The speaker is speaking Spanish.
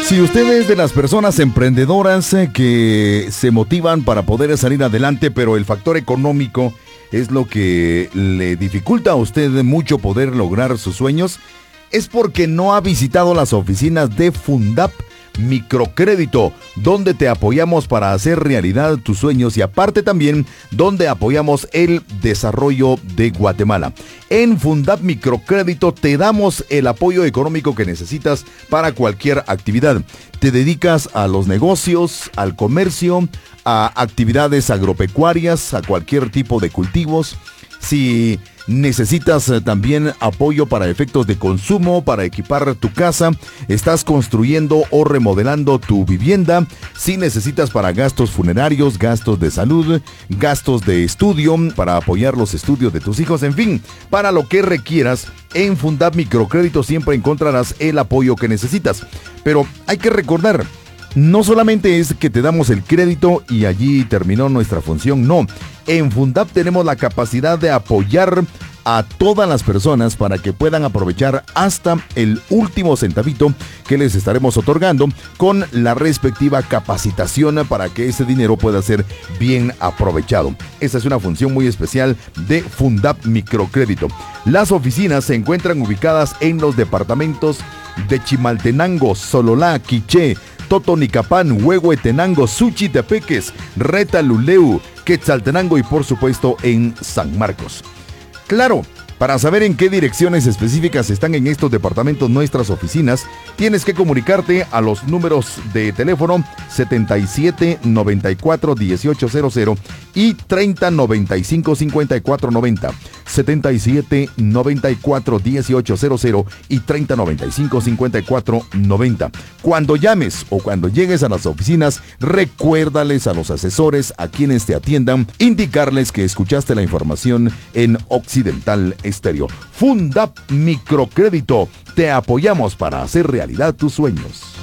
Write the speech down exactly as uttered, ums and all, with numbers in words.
Si usted es de las personas emprendedoras eh, que se motivan para poder salir adelante, pero el factor económico es lo que le dificulta a usted mucho poder lograr sus sueños, es porque no ha visitado las oficinas de Fundap Microcrédito, donde te apoyamos para hacer realidad tus sueños y aparte también donde apoyamos el desarrollo de Guatemala. En Fundap Microcrédito te damos el apoyo económico que necesitas para cualquier actividad. Te dedicas a los negocios, al comercio, a actividades agropecuarias, a cualquier tipo de cultivos. Si necesitas eh, también apoyo para efectos de consumo, para equipar tu casa, estás construyendo o remodelando tu vivienda, si necesitas para gastos funerarios, gastos de salud, gastos de estudio, para apoyar los estudios de tus hijos, en fin, para lo que requieras, en Fundap Microcrédito siempre encontrarás el apoyo que necesitas. Pero hay que recordar, no solamente es que te damos el crédito y allí terminó nuestra función, no. En Fundap tenemos la capacidad de apoyar a todas las personas para que puedan aprovechar hasta el último centavito que les estaremos otorgando con la respectiva capacitación para que ese dinero pueda ser bien aprovechado. Esa es una función muy especial de Fundap Microcrédito. Las oficinas se encuentran ubicadas en los departamentos de Chimaltenango, Sololá, Quiché, Totonicapán, Huehuetenango, Suchitepeques, Retaluleu, Quetzaltenango y por supuesto en San Marcos. Claro, para saber en qué direcciones específicas están en estos departamentos nuestras oficinas, tienes que comunicarte a los números de teléfono setenta y siete noventa y cuatro dieciocho cero cero y treinta noventa y cinco cincuenta y cuatro noventa. setenta y siete noventa y cuatro dieciocho cero cero y treinta noventa y cinco cincuenta y cuatro noventa. Cuando llames o cuando llegues a las oficinas, recuérdales a los asesores a quienes te atiendan, indicarles que escuchaste la información en Occidental Estéreo. Fundap Microcrédito, te apoyamos para hacer realidad tus sueños.